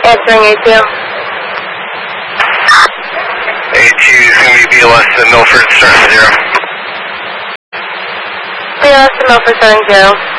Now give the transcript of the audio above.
Answering A2. A2 is going to be BLS to Milford, starting 0. BLS to Milford, starting 0.